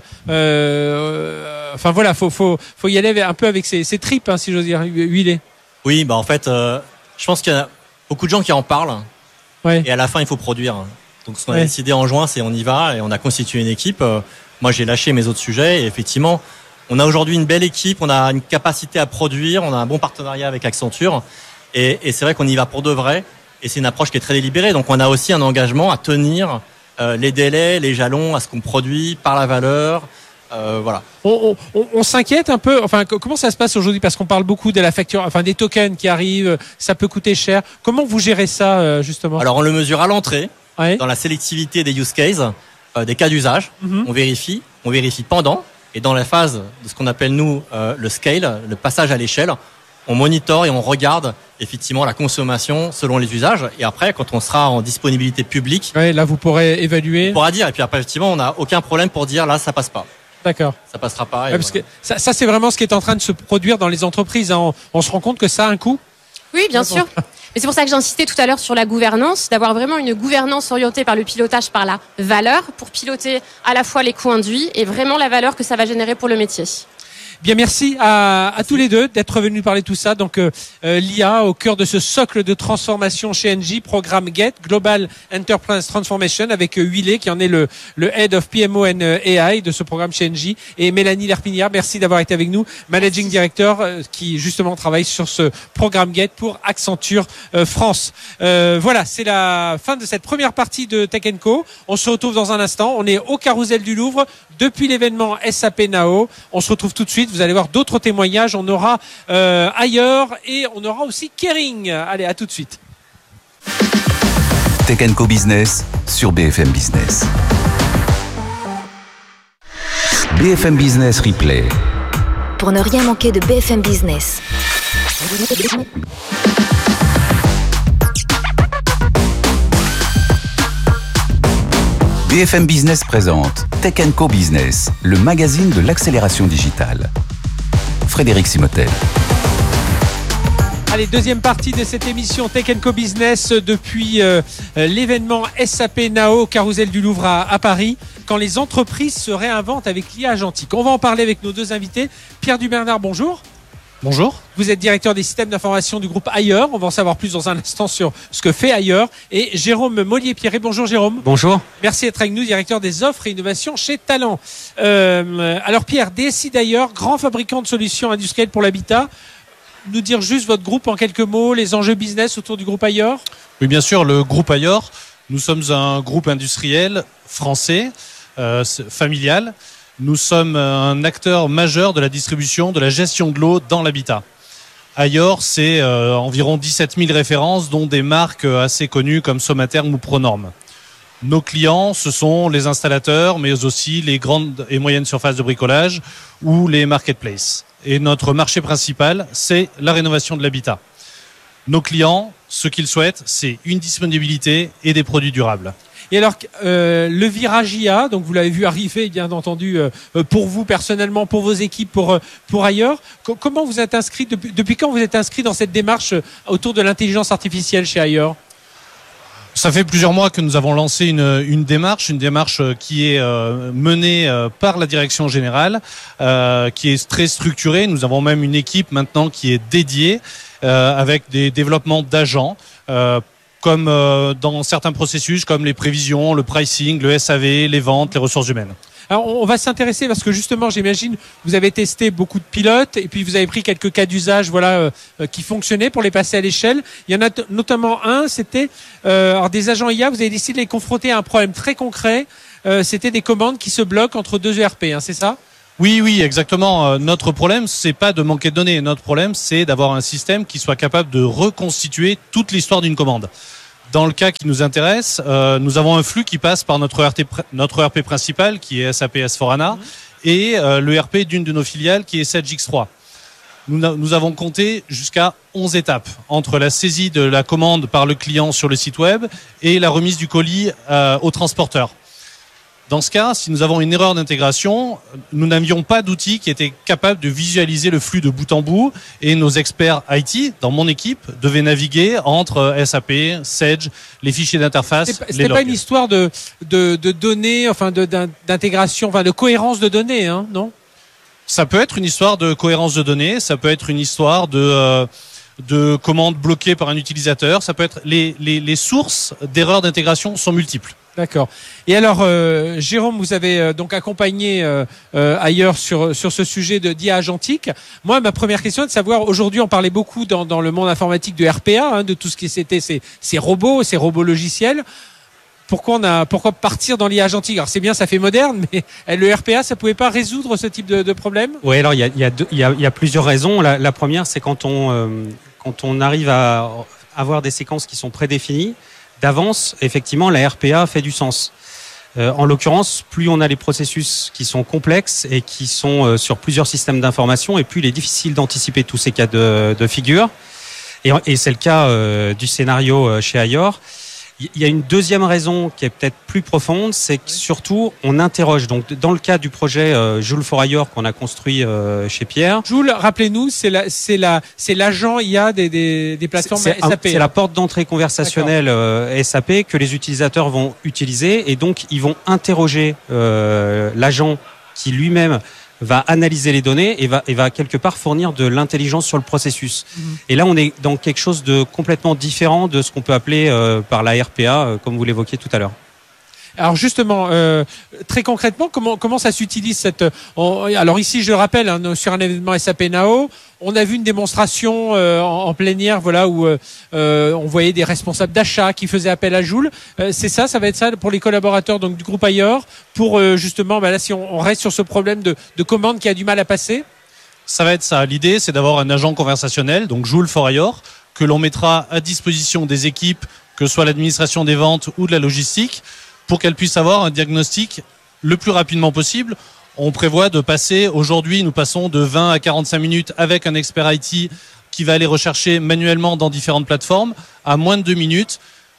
Faut y aller un peu avec ses tripes, si j'ose dire, huilé. Oui, en fait, je pense qu'il y a beaucoup de gens qui en parlent. Ouais. Et à la fin, il faut produire. Donc, ce qu'on a décidé en juin, c'est on y va et on a constitué une équipe. Moi, j'ai lâché mes autres sujets et effectivement, on a aujourd'hui une belle équipe, on a une capacité à produire, on a un bon partenariat avec Accenture et c'est vrai qu'on y va pour de vrai et c'est une approche qui est très délibérée. Donc, on a aussi un engagement à tenir les délais, les jalons, à ce qu'on produit par la valeur. Voilà. On s'inquiète un peu. Enfin, comment ça se passe aujourd'hui? Parce qu'on parle beaucoup de la facture, des tokens qui arrivent. Ça peut coûter cher. Comment vous gérez ça justement? Alors, on le mesure à l'entrée, dans la sélectivité des use cases, des cas d'usage. On vérifie pendant. Et dans la phase de ce qu'on appelle nous le scale, le passage à l'échelle, on monitore et on regarde effectivement la consommation selon les usages. Et après, quand on sera en disponibilité publique, là vous pourrez évaluer. On pourra dire. Et puis après, effectivement, on n'a aucun problème pour dire là, ça passe pas. D'accord. Ça passera pas. Ouais, parce que ça c'est vraiment ce qui est en train de se produire dans les entreprises. Hein. On se rend compte que ça a un coût. Oui, bien sûr. Mais c'est pour ça que j'ai insisté tout à l'heure sur la gouvernance, d'avoir vraiment une gouvernance orientée par le pilotage, par la valeur, pour piloter à la fois les coûts induits et vraiment la valeur que ça va générer pour le métier. Bien, merci à tous les deux d'être venus parler de tout ça. Donc, l'IA au cœur de ce socle de transformation chez Engie, programme GET, Global Enterprise Transformation, avec Huilé, qui en est le Head of PMO and AI de ce programme chez Engie, et Mélanie Lerpinière, merci d'avoir été avec nous, Managing Director, qui justement travaille sur ce programme GET pour Accenture France. Voilà, c'est la fin de cette première partie de Tech & Co. On se retrouve dans un instant. On est au Carrousel du Louvre depuis l'événement SAP Nao. On se retrouve tout de suite. Vous allez voir d'autres témoignages. On aura ailleurs et on aura aussi Kering. Allez, à tout de suite. Tech & Co Business sur BFM Business. BFM Business Replay. Pour ne rien manquer de BFM Business. BFM Business présente Tech & Co Business, le magazine de l'accélération digitale. Frédéric Simotel. Allez, deuxième partie de cette émission Tech & Co Business depuis l'événement SAP Nao, Carrousel du Louvre à Paris, quand les entreprises se réinventent avec l'IA agentique. On va en parler avec nos deux invités. Pierre Dubernard, bonjour. Bonjour. Vous êtes directeur des systèmes d'information du groupe Ailleurs. On va en savoir plus dans un instant sur ce que fait Ailleurs. Et Jérôme Mollier-Pierret. Bonjour Jérôme. Bonjour. Merci d'être avec nous, directeur des offres et innovations chez Talent. Alors Pierre, DSI d'Ailleurs, grand fabricant de solutions industrielles pour l'habitat. Nous dire juste votre groupe en quelques mots, les enjeux business autour du groupe Ailleurs. Oui, bien sûr, le groupe Ailleurs. Nous sommes un groupe industriel français, familial. Nous sommes un acteur majeur de la distribution, de la gestion de l'eau dans l'habitat. Ailleurs, c'est environ 17 000 références, dont des marques assez connues comme Somaterm ou Pronorm. Nos clients, ce sont les installateurs, mais aussi les grandes et moyennes surfaces de bricolage ou les marketplaces. Et notre marché principal, c'est la rénovation de l'habitat. Nos clients, ce qu'ils souhaitent, c'est une disponibilité et des produits durables. Et alors, le virage IA, donc vous l'avez vu arriver, bien entendu, pour vous personnellement, pour vos équipes, pour Ailleurs. Comment vous êtes inscrit, depuis quand vous êtes inscrit dans cette démarche autour de l'intelligence artificielle chez Ailleurs ? Ça fait plusieurs mois que nous avons lancé une démarche qui est menée par la direction générale, qui est très structurée. Nous avons même une équipe maintenant qui est dédiée avec des développements d'agents. Comme dans certains processus, comme les prévisions, le pricing, le SAV, les ventes, les ressources humaines. Alors, on va s'intéresser parce que justement, j'imagine, vous avez testé beaucoup de pilotes et puis vous avez pris quelques cas d'usage, qui fonctionnaient pour les passer à l'échelle. Il y en a notamment un, c'était alors des agents IA. Vous avez décidé de les confronter à un problème très concret. C'était des commandes qui se bloquent entre deux ERP, c'est ça ? Oui, exactement. Notre problème, c'est pas de manquer de données. Notre problème, c'est d'avoir un système qui soit capable de reconstituer toute l'histoire d'une commande. Dans le cas qui nous intéresse, nous avons un flux qui passe par notre ERP principal, qui est SAP S/4HANA, et le ERP d'une de nos filiales, qui est Sage X3. Nous avons compté jusqu'à 11 étapes entre la saisie de la commande par le client sur le site web et la remise du colis au transporteur. Dans ce cas, si nous avons une erreur d'intégration, nous n'avions pas d'outil qui était capable de visualiser le flux de bout en bout, et nos experts IT, dans mon équipe, devaient naviguer entre SAP, Sage, les fichiers d'interface, les logs. C'était pas une histoire de données, d'intégration, de cohérence de données, non ? Ça peut être une histoire de cohérence de données, ça peut être une histoire de commandes bloquées par un utilisateur, ça peut être les sources d'erreurs d'intégration sont multiples. D'accord. Et alors, Jérôme, vous avez donc accompagné Ailleurs sur ce sujet d'IA agentique. Moi, ma première question est de savoir, aujourd'hui, on parlait beaucoup dans le monde informatique de RPA, de tout ce qui c'était ces robots logiciels. Pourquoi partir dans l'IA agentique ? Alors c'est bien, ça fait moderne, mais le RPA, ça pouvait pas résoudre ce type de problème ? Oui, alors il y a plusieurs raisons. La première, c'est quand on arrive à avoir des séquences qui sont prédéfinies d'avance, effectivement, la RPA fait du sens. En l'occurrence, plus on a les processus qui sont complexes et qui sont sur plusieurs systèmes d'information, et plus il est difficile d'anticiper tous ces cas de figure. Et c'est le cas du scénario chez Ayor. Il y a une deuxième raison qui est peut-être plus profonde, c'est que surtout on interroge. Donc dans le cas du projet Joule for Ayor qu'on a construit chez Pierre. Joule, rappelez-nous, c'est l'agent IA des plateformes SAP. C'est la porte d'entrée conversationnelle SAP que les utilisateurs vont utiliser, et donc ils vont interroger l'agent qui lui-même va analyser les données et va quelque part fournir de l'intelligence sur le processus. Et là, on est dans quelque chose de complètement différent de ce qu'on peut appeler par la RPA, comme vous l'évoquiez tout à l'heure. Alors justement, très concrètement, comment ça s'utilise alors ici, je le rappelle, sur un événement SAP Nao, on a vu une démonstration en plénière, voilà, où on voyait des responsables d'achat qui faisaient appel à Joule. C'est ça va être ça pour les collaborateurs donc du groupe Ayor, pour justement, là, si on reste sur ce problème de commande qui a du mal à passer. Ça va être ça. L'idée, c'est d'avoir un agent conversationnel, donc Joule for Ayor, que l'on mettra à disposition des équipes, que ce soit l'administration des ventes ou de la logistique, pour qu'elle puisse avoir un diagnostic le plus rapidement possible. On prévoit de passer, aujourd'hui, nous passons de 20 à 45 minutes avec un expert IT qui va aller rechercher manuellement dans différentes plateformes, à moins de 2 minutes,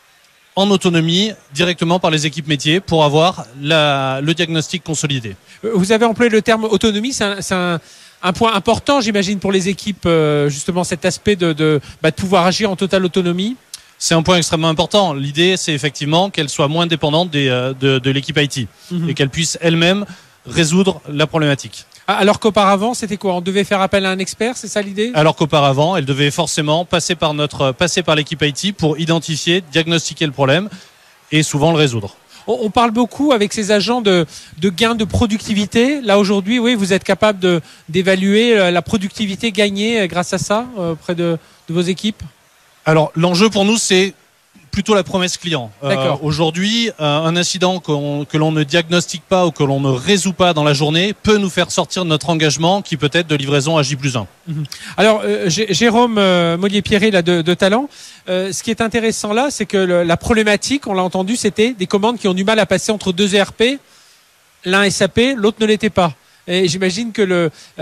en autonomie, directement par les équipes métiers, pour avoir le diagnostic consolidé. Vous avez employé le terme autonomie, c'est un point important, j'imagine, pour les équipes, justement, cet aspect de pouvoir agir en totale autonomie. C'est un point extrêmement important. L'idée, c'est effectivement qu'elle soit moins dépendante de l'équipe IT et qu'elle puisse elle-même résoudre la problématique. Alors qu'auparavant, c'était quoi ? On devait faire appel à un expert, c'est ça l'idée ? Alors qu'auparavant, elle devait forcément passer par l'équipe IT pour identifier, diagnostiquer le problème et souvent le résoudre. On parle beaucoup avec ces agents de gains de productivité. Là aujourd'hui, oui, vous êtes capable d'évaluer la productivité gagnée grâce à ça auprès de vos équipes ? Alors, l'enjeu pour nous, c'est plutôt la promesse client. Aujourd'hui, un incident que l'on ne diagnostique pas ou que l'on ne résout pas dans la journée peut nous faire sortir de notre engagement qui peut être de livraison à J+1. Alors, Jérôme Mollier-Pierret là, de Talent, ce qui est intéressant là, c'est que la problématique, on l'a entendu, c'était des commandes qui ont du mal à passer entre deux ERP, l'un SAP, l'autre ne l'était pas. Et j'imagine que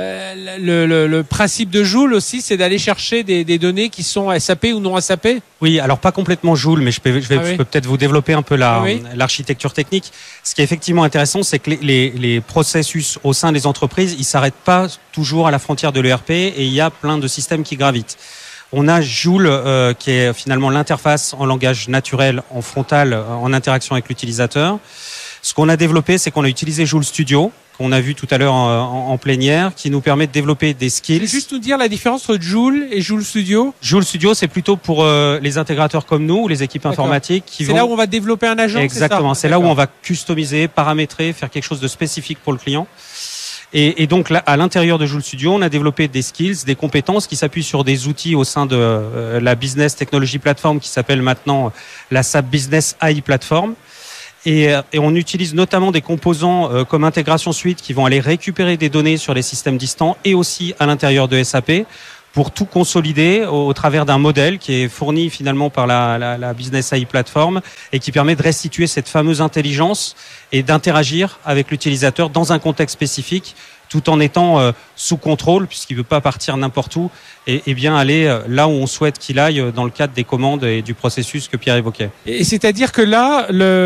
le principe de Joule aussi, c'est d'aller chercher des données qui sont SAP ou non SAP. Oui, alors pas complètement Joule, mais je peux peut-être vous développer un peu l'architecture technique. Ce qui est effectivement intéressant, c'est que les processus au sein des entreprises, ils s'arrêtent pas toujours à la frontière de l'ERP, et il y a plein de systèmes qui gravitent. On a Joule qui est finalement l'interface en langage naturel, en frontal, en interaction avec l'utilisateur. Ce qu'on a développé, c'est qu'on a utilisé Joule Studio, qu'on a vu tout à l'heure en plénière, qui nous permet de développer des skills. Juste nous dire la différence entre Joule et Joule Studio. Joule Studio, c'est plutôt pour les intégrateurs comme nous, ou les équipes informatiques qui vont... C'est là où on va développer un agent. Exactement, c'est là où on va customiser, paramétrer, faire quelque chose de spécifique pour le client. Et donc là, à l'intérieur de Joule Studio, on a développé des skills, des compétences qui s'appuient sur des outils au sein de la Business Technology Platform, qui s'appelle maintenant la SAP Business AI Platform. Et on utilise notamment des composants comme Intégration Suite qui vont aller récupérer des données sur les systèmes distants et aussi à l'intérieur de SAP pour tout consolider au travers d'un modèle qui est fourni finalement par la Business AI Platform et qui permet de restituer cette fameuse intelligence et d'interagir avec l'utilisateur dans un contexte spécifique, tout en étant sous contrôle, puisqu'il ne peut pas partir n'importe où, et bien aller là où on souhaite qu'il aille dans le cadre des commandes et du processus que Pierre évoquait. Et c'est-à-dire que là,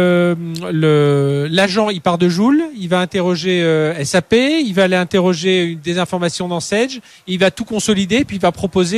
l'agent, il part de Joule, il va interroger SAP, il va aller interroger des informations dans Sage, il va tout consolider, puis il va proposer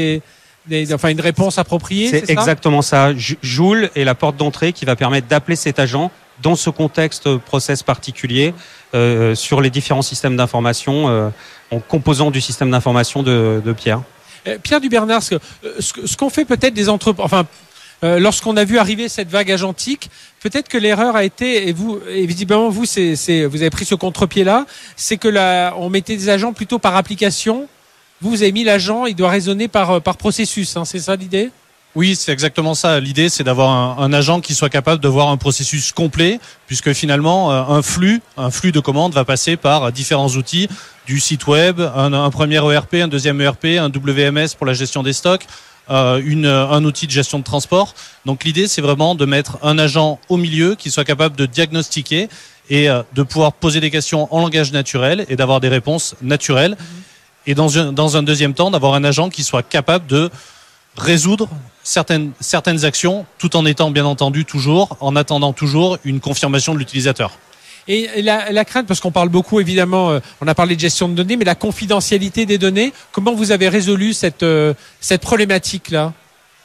une réponse appropriée. C'est exactement ça. Joule est la porte d'entrée qui va permettre d'appeler cet agent dans ce contexte process particulier sur les différents systèmes d'information en composant du système d'information de Pierre. Pierre Dubernard, ce qu'on fait peut-être des entreprises, lorsqu'on a vu arriver cette vague agentique, peut-être que l'erreur a été, et visiblement vous avez pris ce contre-pied-là, c'est que on mettait des agents plutôt par application. Vous avez mis l'agent, il doit raisonner par processus, hein, c'est ça l'idée ? Oui, c'est exactement ça. L'idée, c'est d'avoir un agent qui soit capable de voir un processus complet, puisque finalement, un flux de commandes va passer par différents outils, du site web, un premier ERP, un deuxième ERP, un WMS pour la gestion des stocks, un outil de gestion de transport. Donc l'idée, c'est vraiment de mettre un agent au milieu qui soit capable de diagnostiquer et de pouvoir poser des questions en langage naturel et d'avoir des réponses naturelles. Et dans un deuxième temps, d'avoir un agent qui soit capable de résoudre certaines actions, tout en étant bien entendu en attendant toujours une confirmation de l'utilisateur. Et la crainte, parce qu'on parle beaucoup évidemment, on a parlé de gestion de données, mais la confidentialité des données, comment vous avez résolu cette problématique-là?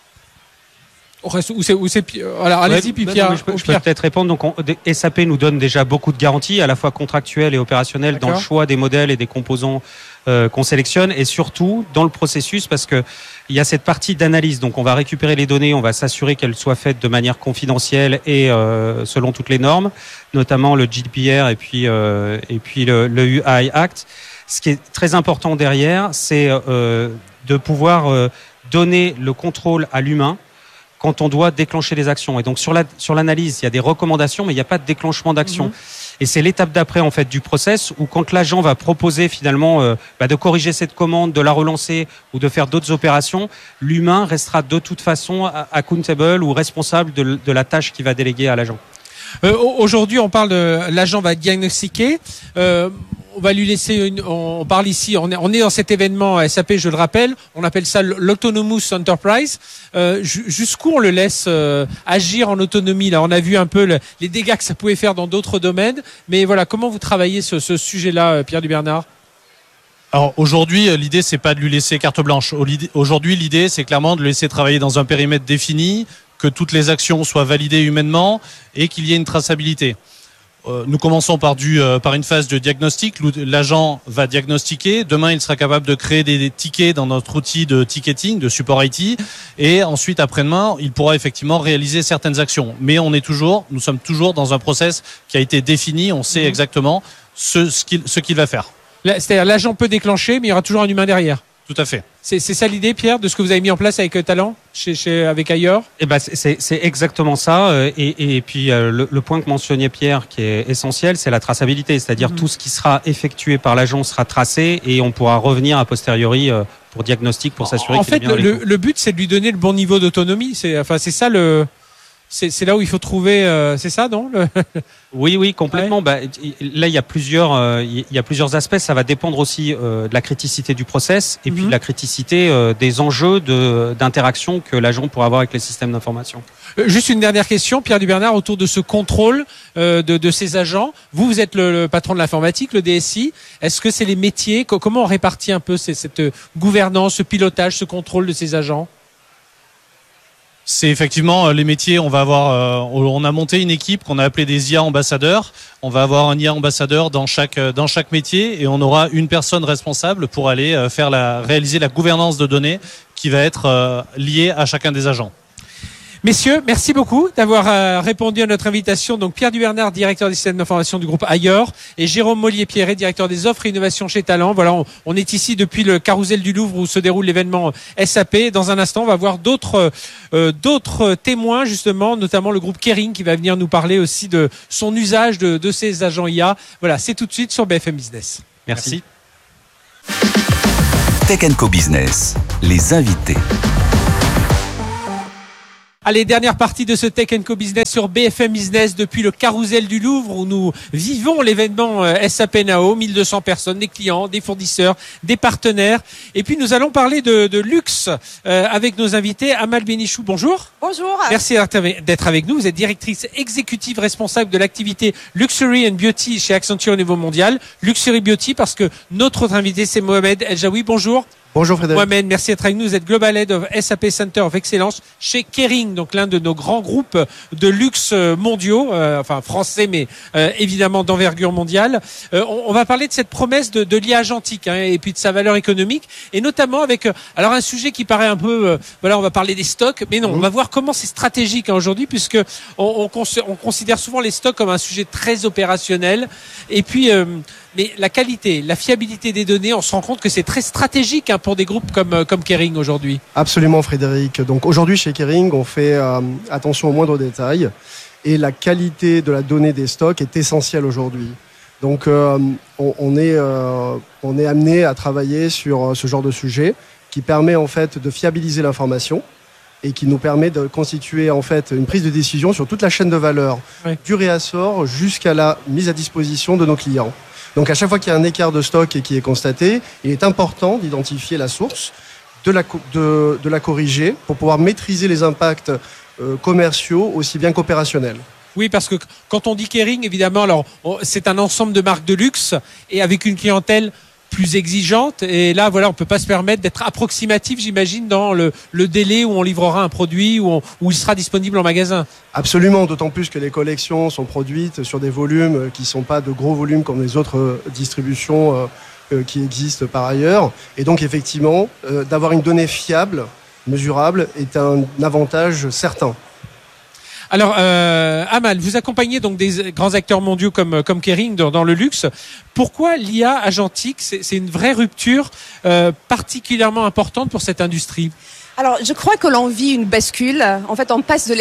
Alors, allez-y, puis Pierre. Je peux peut-être répondre. Donc, SAP nous donne déjà beaucoup de garanties, à la fois contractuelles et opérationnelles, dans le choix des modèles et des composants qu'on sélectionne, et surtout dans le processus, parce que il y a cette partie d'analyse. Donc, on va récupérer les données, on va s'assurer qu'elles soient faites de manière confidentielle et selon toutes les normes, notamment le GDPR et puis le UI Act. Ce qui est très important derrière, c'est de pouvoir donner le contrôle à l'humain quand on doit déclencher les actions. Et donc sur l'analyse, il y a des recommandations, mais il n'y a pas de déclenchement d'action. Et c'est l'étape d'après en fait du process où quand l'agent va proposer finalement de corriger cette commande, de la relancer ou de faire d'autres opérations, l'humain restera de toute façon accountable ou responsable de la tâche qu'il va déléguer à l'agent. Aujourd'hui, on parle de l'agent va diagnostiquer. On va lui laisser on parle ici, on est dans cet événement SAP, je le rappelle, on appelle ça l'Autonomous Enterprise. Jusqu'où on le laisse agir en autonomie là? On a vu un peu les dégâts que ça pouvait faire dans d'autres domaines, mais voilà, comment vous travaillez ce sujet-là, Pierre Dubernard? Alors aujourd'hui, l'idée c'est pas de lui laisser carte blanche. Aujourd'hui, l'idée c'est clairement de le laisser travailler dans un périmètre défini, que toutes les actions soient validées humainement et qu'il y ait une traçabilité. Nous commençons par une phase de diagnostic. L'agent va diagnostiquer. Demain, il sera capable de créer des tickets dans notre outil de ticketing, de support IT. Et ensuite, après-demain, il pourra effectivement réaliser certaines actions. Mais nous sommes toujours dans un process qui a été défini. On sait exactement ce qu'il va faire. C'est-à-dire, l'agent peut déclencher, mais il y aura toujours un humain derrière. Tout à fait. C'est ça l'idée, Pierre, de ce que vous avez mis en place avec Talent, avec Ailleurs? Eh ben, c'est exactement ça. Et puis le point que mentionnait Pierre, qui est essentiel, c'est la traçabilité, c'est-à-dire tout ce qui sera effectué par l'agent sera tracé et on pourra revenir a posteriori pour diagnostic, pour s'assurer qu'il est bien. En fait, le but, c'est de lui donner le bon niveau d'autonomie. C'est ça c'est là où il faut trouver, c'est ça, non? Oui, complètement. Ouais. Là, il y a plusieurs aspects. Ça va dépendre aussi de la criticité du process et puis de la criticité des enjeux d'interaction que l'agent pourra avoir avec les systèmes d'information. Juste une dernière question, Pierre Dubernard, autour de ce contrôle de ces agents. Vous êtes le patron de l'informatique, le DSI. Est-ce que c'est les métiers? Comment on répartit un peu cette gouvernance, ce pilotage, ce contrôle de ces agents? C'est effectivement les métiers. On a monté une équipe qu'on a appelée des IA ambassadeurs. On va avoir un IA ambassadeur dans chaque métier et on aura une personne responsable pour aller réaliser la gouvernance de données qui va être liée à chacun des agents. Messieurs, merci beaucoup d'avoir répondu à notre invitation. Donc Pierre Dubernard, directeur des systèmes d'information du groupe Ailleurs, et Jérôme Mollier-Pierret, directeur des offres et innovations chez Talent. Voilà, on est ici depuis le Carrousel du Louvre où se déroule l'événement SAP. Dans un instant, on va voir d'autres témoins justement, notamment le groupe Kering qui va venir nous parler aussi de son usage de ces agents IA. Voilà, c'est tout de suite sur BFM Business. Merci. Tech & Co Business, les invités. Allez, dernière partie de ce Tech & Co Business sur BFM Business depuis le Carrousel du Louvre où nous vivons l'événement SAP Nao, 1200 personnes, des clients, des fournisseurs, des partenaires. Et puis nous allons parler de luxe avec nos invités. Amal Benichou, bonjour. Bonjour. Merci d'être avec nous. Vous êtes directrice exécutive responsable de l'activité Luxury and Beauty chez Accenture au niveau mondial. Luxury Beauty parce que notre autre invité c'est Mohamed El Jaoui. Bonjour. Bonjour Frédéric. Mohamed, merci d'être avec nous. Vous êtes Global Head of SAP Center of Excellence chez Kering, donc l'un de nos grands groupes de luxe mondiaux, enfin français, mais évidemment d'envergure mondiale. On va parler de cette promesse de l'IA agentique et puis de sa valeur économique, et notamment avec alors un sujet qui paraît un peu, voilà, on va parler des stocks, mais non, on va voir comment c'est stratégique aujourd'hui, puisque on considère souvent les stocks comme un sujet très opérationnel, et puis mais la qualité, la fiabilité des données, on se rend compte que c'est très stratégique pour des groupes comme Kering aujourd'hui. Absolument Frédéric. Donc aujourd'hui chez Kering, on fait attention aux moindres détails et la qualité de la donnée des stocks est essentielle aujourd'hui. Donc on est amené à travailler sur ce genre de sujet qui permet en fait de fiabiliser l'information et qui nous permet de constituer en fait une prise de décision sur toute la chaîne de valeur, du réassort jusqu'à la mise à disposition de nos clients. Donc à chaque fois qu'il y a un écart de stock et qui est constaté, il est important d'identifier la source, de la corriger pour pouvoir maîtriser les impacts commerciaux aussi bien qu'opérationnels. Oui, parce que quand on dit Kering, évidemment, alors c'est un ensemble de marques de luxe et avec une clientèle plus exigeante. Et là, voilà, on peut pas se permettre d'être approximatif, j'imagine, dans le délai où on livrera un produit, où il sera disponible en magasin. Absolument, d'autant plus que les collections sont produites sur des volumes qui sont pas de gros volumes comme les autres distributions qui existent par ailleurs. Et donc, effectivement, d'avoir une donnée fiable, mesurable, est un avantage certain. Alors, Amal, vous accompagnez donc des grands acteurs mondiaux comme Kering dans le luxe. Pourquoi l'IA agentique, c'est une vraie rupture particulièrement importante pour cette industrie ? Alors, je crois que l'on vit une bascule. En fait, on passe de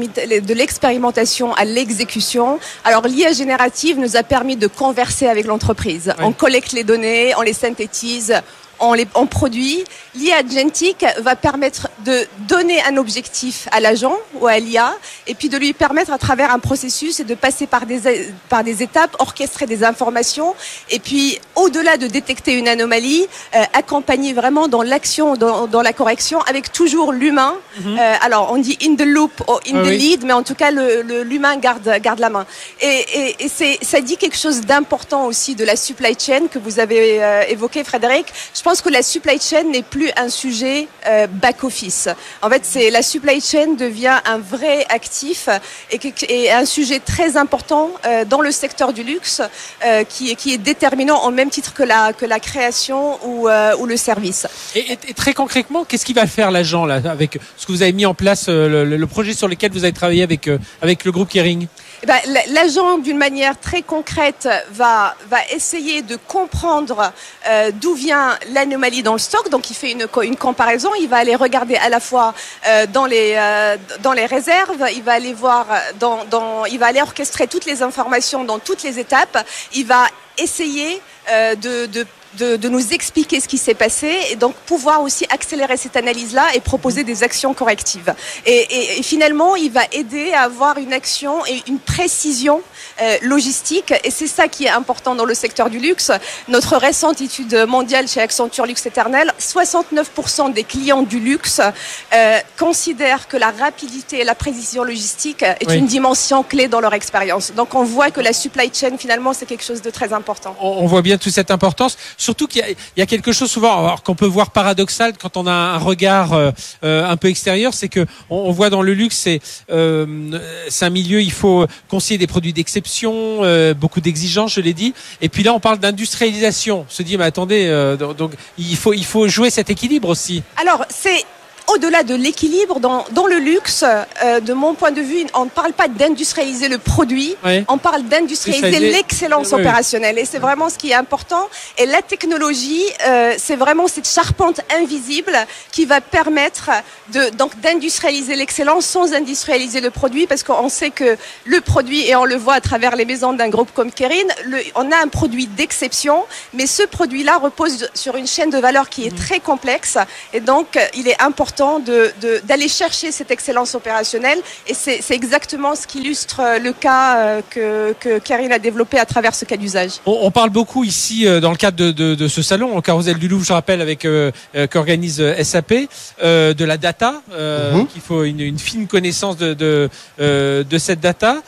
l'expérimentation à l'exécution. Alors, l'IA générative nous a permis de converser avec l'entreprise. Oui. On collecte les données, on les synthétise, on produit. L'IA agentique va permettre de donner un objectif à l'agent ou à l'IA et puis de lui permettre à travers un processus et de passer par des étapes, orchestrer des informations et puis au-delà de détecter une anomalie, accompagner vraiment dans l'action, dans la correction avec toujours l'humain. Alors on dit in the loop ou in the lead, mais en tout cas l'humain garde la main. Et ça dit quelque chose d'important aussi de la supply chain que vous avez évoqué, Frédéric. Je pense que la supply chain n'est plus un sujet back-office. En fait, la supply chain devient un vrai actif et un sujet très important dans le secteur du luxe qui est déterminant au même titre que la création ou le service. Et très concrètement, qu'est-ce qu'il va faire l'agent là, avec ce que vous avez mis en place, le projet sur lequel vous avez travaillé avec le groupe Kering ? L'agent, d'une manière très concrète, va essayer de comprendre d'où vient l'anomalie dans le stock. Donc, il fait une comparaison. Il va aller regarder à la fois dans les réserves. Il va aller voir il va aller orchestrer toutes les informations dans toutes les étapes. Il va essayer de nous expliquer ce qui s'est passé et donc pouvoir aussi accélérer cette analyse-là et proposer des actions correctives. Et finalement, il va aider à avoir une action et une précision logistique et c'est ça qui est important dans le secteur du luxe. Notre récente étude mondiale chez Accenture Luxe Éternel, 69% des clients du luxe considèrent que la rapidité et la précision logistique est une dimension clé dans leur expérience. Donc on voit que la supply chain finalement c'est quelque chose de très important. On voit bien toute cette importance. Surtout qu'il y a quelque chose souvent alors, qu'on peut voir paradoxal quand on a un regard un peu extérieur, c'est que on voit dans le luxe c'est un milieu, il faut conseiller des produits d'exception, beaucoup d'exigences, je l'ai dit. Et puis là, on parle d'industrialisation. On se dit, mais attendez, donc il faut jouer cet équilibre aussi. Alors c'est au-delà de l'équilibre, dans le luxe, de mon point de vue, on ne parle pas d'industrialiser le produit, on parle d'industrialiser l'excellence opérationnelle. Et c'est vraiment ce qui est important. Et la technologie, c'est vraiment cette charpente invisible qui va permettre d'industrialiser l'excellence sans industrialiser le produit, parce qu'on sait que le produit, et on le voit à travers les maisons d'un groupe comme Kering, on a un produit d'exception, mais ce produit-là repose sur une chaîne de valeur qui est très complexe. Et donc, il est important d'aller chercher cette excellence opérationnelle et c'est exactement ce qu'illustre le cas que Kering a développé à travers ce cas d'usage. On parle beaucoup ici dans le cadre de ce salon au Carrousel du Louvre, je rappelle, avec qu'organise SAP, de la data, qu'il faut une fine connaissance de cette data.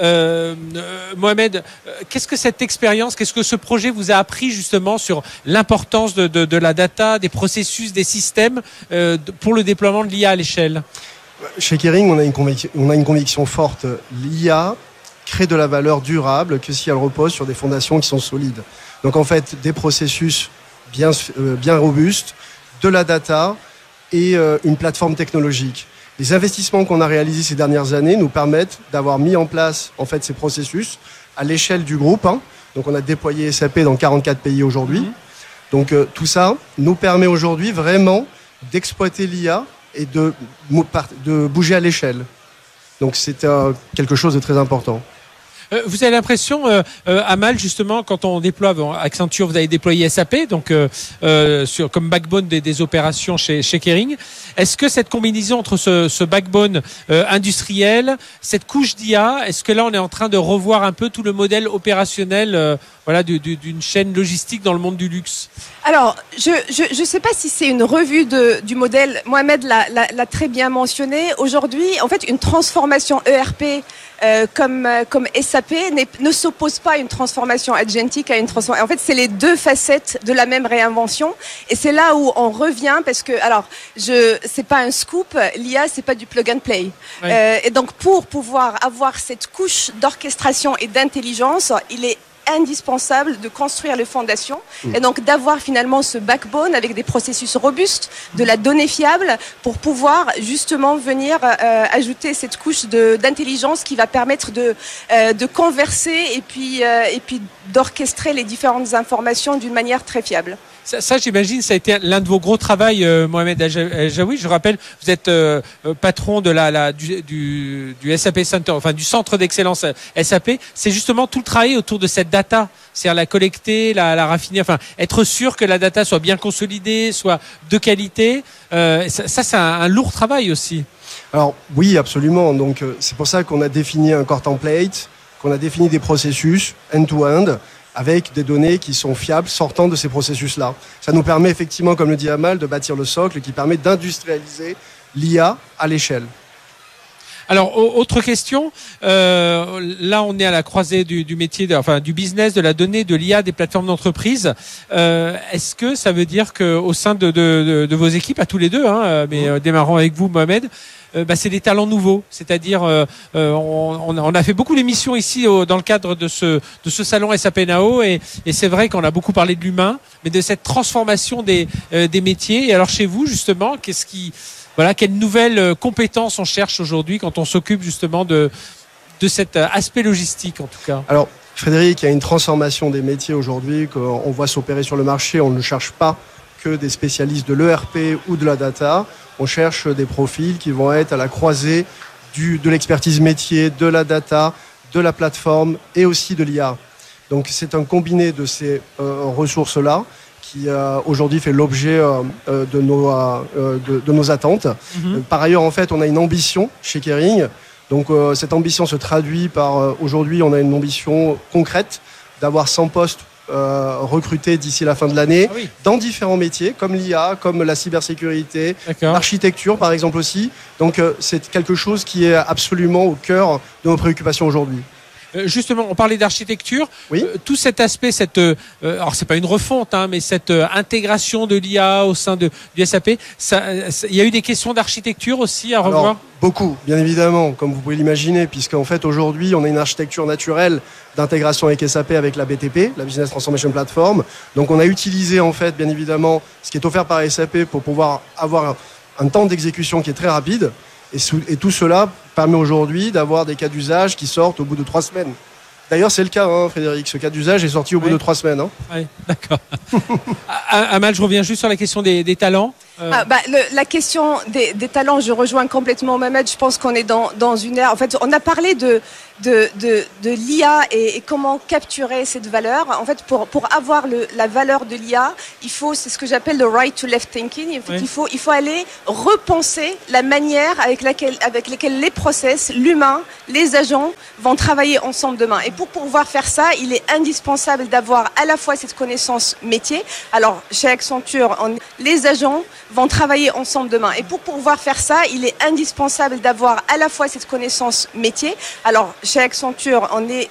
Mohamed, qu'est-ce que cette expérience, qu'est-ce que ce projet vous a appris justement sur l'importance de la data, des processus, des systèmes pour le déploiement de l'IA à l'échelle? Chez Kering, on a une conviction forte. L'IA crée de la valeur durable que si elle repose sur des fondations qui sont solides. Donc en fait, des processus bien robustes, de la data et une plateforme technologique. Les investissements qu'on a réalisés ces dernières années nous permettent d'avoir mis en place en fait ces processus à l'échelle du groupe. Donc on a déployé SAP dans 44 pays aujourd'hui. Donc tout ça nous permet aujourd'hui vraiment d'exploiter l'IA et de bouger à l'échelle. Donc c'est quelque chose de très important. Vous avez l'impression, Amal, justement, quand on déploie, Accenture, vous avez déployé SAP, donc comme backbone des opérations chez Kering. Est-ce que cette combinaison entre ce backbone industriel, cette couche d'IA, est-ce que là on est en train de revoir un peu tout le modèle opérationnel d'une chaîne logistique dans le monde du luxe? Alors, je sais pas si c'est une revue du modèle. Mohamed l'a très bien mentionné. Aujourd'hui, en fait, une transformation ERP comme SAP ne s'oppose pas à une transformation agentique, à une transformation. En fait, c'est les deux facettes de la même réinvention. Et c'est là où on revient parce que, alors, c'est pas un scoop. L'IA, c'est pas du plug and play. Oui. Et donc, pour pouvoir avoir cette couche d'orchestration et d'intelligence, il est indispensable de construire les fondations et donc d'avoir finalement ce backbone avec des processus robustes, de la donnée fiable pour pouvoir justement venir ajouter cette couche d'intelligence qui va permettre de converser et puis d'orchestrer les différentes informations d'une manière très fiable. Ça, j'imagine, ça a été l'un de vos gros travaux, Mohamed Ajaoui. Je rappelle, vous êtes patron de du SAP Center, enfin du centre d'excellence SAP. C'est justement tout le travail autour de cette data, c'est-à-dire la collecter, la raffiner, enfin être sûr que la data soit bien consolidée, soit de qualité. Ça c'est un lourd travail aussi. Alors oui, absolument. Donc c'est pour ça qu'on a défini un core template, qu'on a défini des processus end-to-end, avec des données qui sont fiables sortant de ces processus-là. Ça nous permet effectivement, comme le dit Amal, de bâtir le socle qui permet d'industrialiser l'IA à l'échelle. Alors, autre question. Là, on est à la croisée du métier, du business, de la donnée, de l'IA, des plateformes d'entreprise. Est-ce que ça veut dire qu'au sein de vos équipes, à tous les deux, mais démarrons avec vous, Mohamed, c'est des talents nouveaux, c'est-à-dire on a fait beaucoup d'émissions ici dans le cadre de ce salon SAP Nao et c'est vrai qu'on a beaucoup parlé de l'humain, mais de cette transformation des métiers. Et alors chez vous justement, quelles nouvelles compétences on cherche aujourd'hui quand on s'occupe justement de cet aspect logistique en tout cas? Alors Frédéric, il y a une transformation des métiers aujourd'hui qu'on voit s'opérer sur le marché. On ne cherche pas que des spécialistes de l'ERP ou de la data. On cherche des profils qui vont être à la croisée de l'expertise métier, de la data, de la plateforme et aussi de l'IA. Donc c'est un combiné de ces ressources-là qui aujourd'hui fait l'objet de nos attentes. Par ailleurs, en fait, on a une ambition chez Kering. Donc cette ambition se traduit par, aujourd'hui, on a une ambition concrète d'avoir 100 postes recrutés d'ici la fin de l'année dans différents métiers comme l'IA, comme la cybersécurité, l'architecture par exemple aussi. Donc c'est quelque chose qui est absolument au cœur de nos préoccupations aujourd'hui. Justement, on parlait d'architecture. Oui. Tout cet aspect, alors c'est pas une refonte, mais cette intégration de l'IA au sein du SAP, il y a eu des questions d'architecture aussi à revoir. Alors, beaucoup, bien évidemment, comme vous pouvez l'imaginer, puisqu'en fait aujourd'hui, on a une architecture naturelle d'intégration avec SAP, avec la BTP, la Business Transformation Platform. Donc, on a utilisé en fait, bien évidemment, ce qui est offert par SAP pour pouvoir avoir un temps d'exécution qui est très rapide. Et tout cela permet aujourd'hui d'avoir des cas d'usage qui sortent au bout de 3 semaines. D'ailleurs, c'est le cas, Frédéric. Ce cas d'usage est sorti au bout de 3 semaines. Oui, d'accord. Amal, je reviens juste sur la question des talents. La question des talents, je rejoins complètement Mohamed. Je pense qu'on est dans une ère. En fait, on a parlé de l'IA et comment capturer cette valeur. En fait, pour avoir la valeur de l'IA, c'est ce que j'appelle le right to left thinking. En fait, il faut aller repenser la manière avec laquelle les process, l'humain, les agents vont travailler ensemble demain. Et pour pouvoir faire ça, il est indispensable d'avoir à la fois cette connaissance métier. Alors, chez Accenture, les agents vont travailler ensemble demain. Et pour pouvoir faire ça, il est indispensable d'avoir à la fois cette connaissance métier. Alors, chez Accenture, on est